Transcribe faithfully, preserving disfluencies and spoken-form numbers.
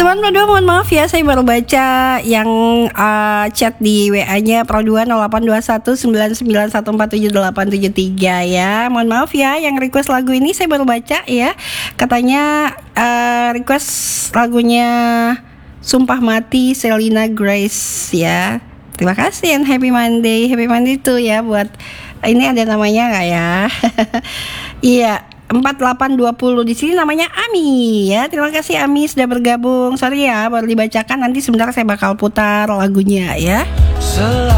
delapan dua, mohon maaf ya, saya baru baca yang uh, chat di W A-nya Pro dua nol delapan dua satu sembilan sembilan satu empat tujuh delapan tujuh tiga ya. Mohon maaf ya, yang request lagu ini saya baru baca ya. Katanya uh, request lagunya Sumpah Mati Selena Grace ya. Terima kasih and happy Monday. Happy Monday tuh ya buat, ini ada namanya nggak ya? Iya, empat delapan dua nol di sini namanya Ami ya. Terima kasih Ami sudah bergabung. Sorry ya baru dibacakan, nanti sebentar saya bakal putar lagunya ya.